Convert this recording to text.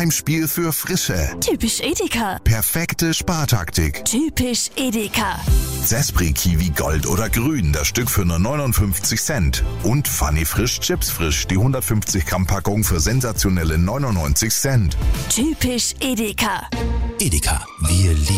Heimspiel für Frische. Typisch Edeka. Perfekte Spartaktik. Typisch Edeka. Zespri Kiwi Gold oder Grün, das Stück für nur 59 Cent. Und Funny Frisch Chips Frisch, die 150 Gramm Packung für sensationelle 99 Cent. Typisch Edeka. Edeka, wir lieben